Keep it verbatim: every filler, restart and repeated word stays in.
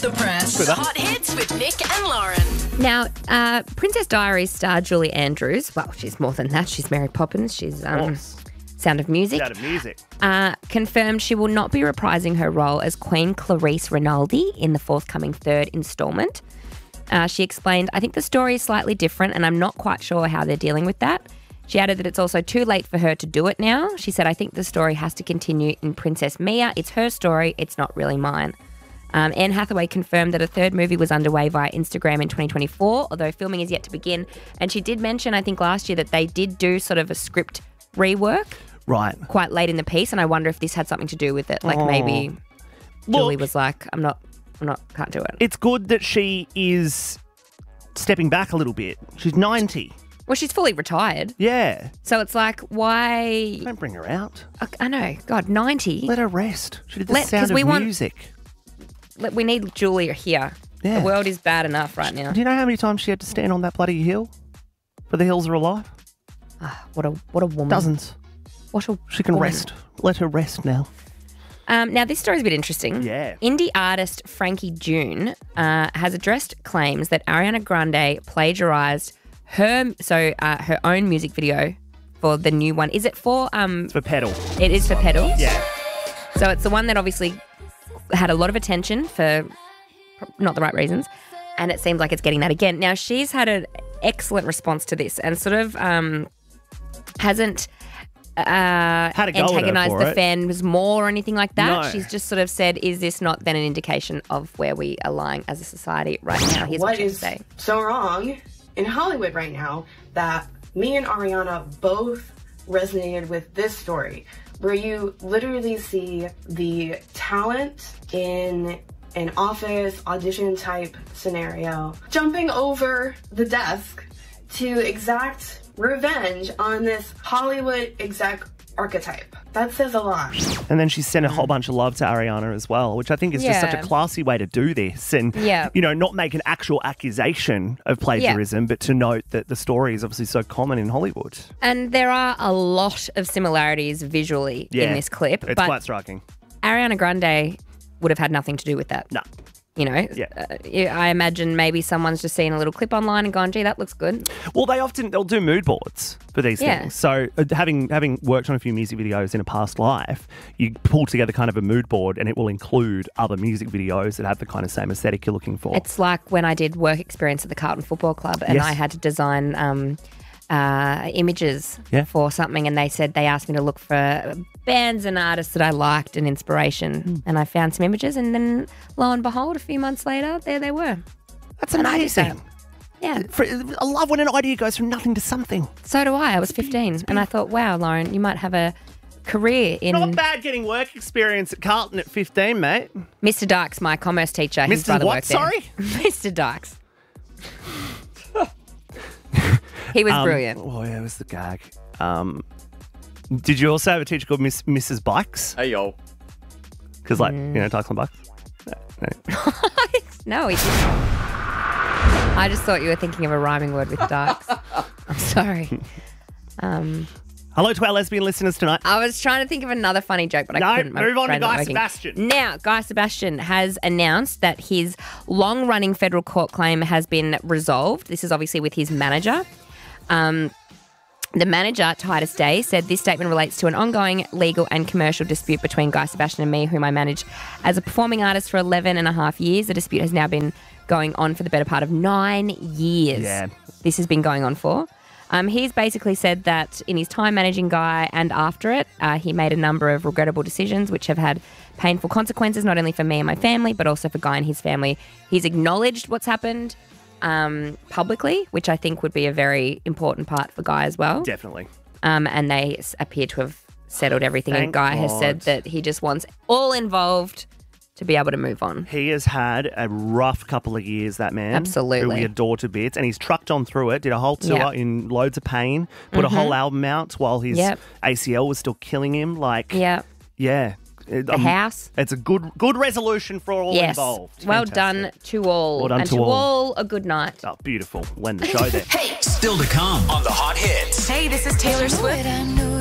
the press. Hot hits with Nick and Lauren. Now, uh, Princess Diaries star Julie Andrews, well, she's more than that. She's Mary Poppins. She's um, Sound of Music. Sound of Music. Uh, confirmed she will not be reprising her role as Queen Clarice Rinaldi in the forthcoming third instalment. Uh, she explained, I think the story is slightly different and I'm not quite sure how they're dealing with that. She added that it's also too late for her to do it now. She said, I think the story has to continue in Princess Mia. It's her story. It's not really mine. Um, Anne Hathaway confirmed that a third movie was underway via Instagram in twenty twenty-four, although filming is yet to begin. And she did mention, I think last year, that they did do sort of a script rework. Right. Quite late in the piece. And I wonder if this had something to do with it. Like oh. maybe Look, Julie was like, I'm not, I'm not, can't do it. It's good that she is stepping back a little bit. She's ninety. Well, she's fully retired. Yeah. So it's like, why? Don't bring her out. I, I know. God, ninety. Let her rest. She did the Let, Sound of we want, Music. Let, we need Julia here. Yeah. The world is bad enough right now. Do you know how many times she had to stand on that bloody hill? For the hills are alive? Oh, what a what a woman. Dozens. What a She can woman. rest. Let her rest now. Um, now, this story's a bit interesting. Yeah. Indie artist Frankie June uh, has addressed claims that Ariana Grande plagiarised her so uh, her own music video for the new one. Is it for... Um, it's for Pedal. It is for Pedal? Yeah. So it's the one that obviously had a lot of attention for not the right reasons, and it seems like it's getting that again. Now, she's had an excellent response to this and sort of um, hasn't... Uh, Had a go antagonised the it. fans more or anything like that. No. She's just sort of said, is this not then an indication of where we are lying as a society right now? Here's what, what she has is to say. so wrong in Hollywood right now that me and Ariana both resonated with this story, where you literally see the talent in an office audition type scenario jumping over the desk to exact revenge on this Hollywood exec archetype. That says a lot. And then she sent a whole bunch of love to Ariana as well, which I think is just such Yeah. a classy way to do this. And, Yeah. you know, not make an actual accusation of plagiarism, but to note that the story is obviously so common in Hollywood. And there are a lot of similarities visually Yeah. in this clip. It's but quite striking. Ariana Grande would have had nothing to do with that. No. You know, Yeah. uh, I imagine maybe someone's just seen a little clip online and gone, gee, that looks good. Well, they often, they'll do mood boards for these Yeah. things. So uh, having having worked on a few music videos in a past life, you pull together kind of a mood board and it will include other music videos that have the kind of same aesthetic you're looking for. It's like when I did work experience at the Carlton Football Club and Yes. I had to design um, uh, images Yeah. for something, and they said they asked me to look for bands and artists that I liked and inspiration. Mm. And I found some images, and then lo and behold, a few months later, there they were. That's And I did amazing. Yeah. For, I love when an idea goes from nothing to something. So do I. I was fifteen, and I thought, wow, Lauren, you might have a career in... Not bad getting work experience at Carlton at fifteen, mate. Mister Dykes, my commerce teacher, his Mister brother what, worked there. sorry? Mister Dykes. He was Um, brilliant. Oh, yeah, it was the gag. Um, did you also have a teacher called Miss Missus Bikes? Hey, yo. Because, like, Mm. you know, Dykes on Bikes? No. no. No, he didn't. I just thought you were thinking of a rhyming word with Dykes. I'm sorry. Um, Hello to our lesbian listeners tonight. I was trying to think of another funny joke, but No, I couldn't. My move on to brain wasn't Guy working. Sebastian. Now, Guy Sebastian has announced that his long-running federal court claim has been resolved. This is obviously with his manager. Um, the manager, Titus Day, said this statement relates to an ongoing legal and commercial dispute between Guy Sebastian and me, whom I managed as a performing artist for eleven and a half years. The dispute has now been going on for the better part of nine years. Yeah. This has been going on for. Um, he's basically said that in his time managing Guy and after it, uh, he made a number of regrettable decisions which have had painful consequences, not only for me and my family, but also for Guy and his family. He's acknowledged what's happened um, publicly, which I think would be a very important part for Guy as well. Definitely. Um, and they s- appear to have settled everything. Thank and Guy has said God. that he just wants all involved to be able to move on. He has had a rough couple of years, that man. Absolutely. Who we adore to bits. And he's trucked on through it, did a whole tour Yep. in loads of pain, put Mhm. a whole album out while his Yep. A C L was still killing him. Like, Yeah. yeah. It- The um, house. It's a good good resolution for all Yes. involved. Well Fantastic. done to all. Well done and to to all. all a good night. Oh, beautiful. When the show there. Hey, Still to come on the Hot Hits. hey, this is Taylor Swift.